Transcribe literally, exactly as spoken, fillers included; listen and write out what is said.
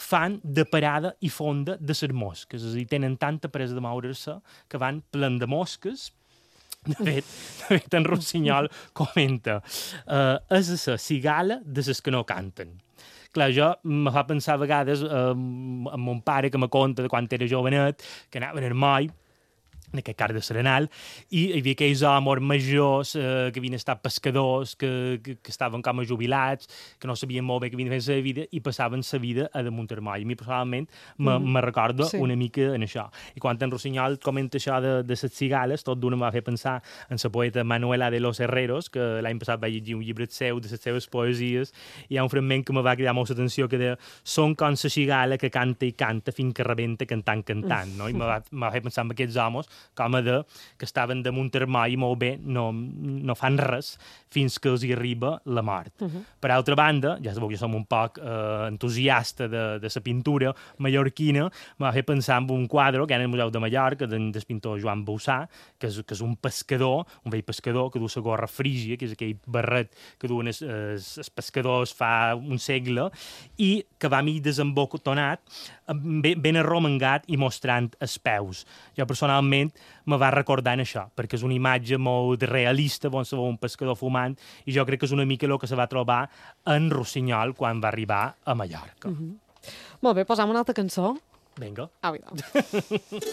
fan de parada i fonda de les mosques. És a dir, tenen tanta presa de moure's que van plen de mosques. De fet, de fet en Rossinyol comenta uh, és la cigala de les que no canten. Clar, jo me fa pensar a vegades eh, amb mon pare, que me conta de quan era jovenet, que anaven al moll, en aquest cas de Serenal, i hi havia aquells homes majors eh, que havien estat pescadors, que, que, que estaven com a jubilats, que no sabien molt bé què havien de fer la vida i passaven la vida a damunt del moll. A mi, personalment, me, mm. me recorda sí. una mica en això. I quan en Rossinyol comenta això de, de les cigales, tot d'una em va fer pensar en la poeta Manuela de los Herreros, que l'any passat va llegir un llibre seu de les seves poesies, i hi ha un fragment que me va cridar molt l'atenció, que deia: són com la cigala que canta i canta fins que rebenta cantant, cantant, no? I me va, me va fer pensar en aquests homes com a de que estaven damunt el moll i molt bé no, no fan res fins que els hi arriba la mort. Uh -huh. Per altra banda, ja sabeu que jo som un poc eh, entusiasta de, de la pintura mallorquina, m'ha fet pensar en un quadre que hi ha al Museu de Mallorca del, del pintor Joan Bausà, que és, que és un pescador, un vell pescador que du la gorra frígia, que és aquell barret que duen els, els, els pescadors fa un segle, i que va mig desembotonat, ben, ben arromangat i mostrant els peus. Jo personalment me va recordar en això, perquè és una imatge molt realista, on se veu un pescador fumant, i jo crec que és una mica el que se va trobar en Rossinyol quan va arribar a Mallorca. Mm-hmm. Molt bé, posam una altra cançó. Vinga. Au,